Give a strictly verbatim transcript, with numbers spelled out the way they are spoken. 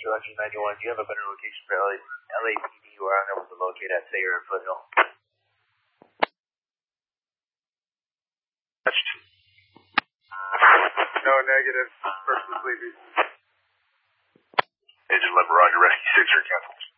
two ninety-one, do you have a better location for L A, L A P D where I'm able to locate at Sayer and Foothill? No, negative. Person sleepy. Agent eleven, Roger, rescue six or cancel.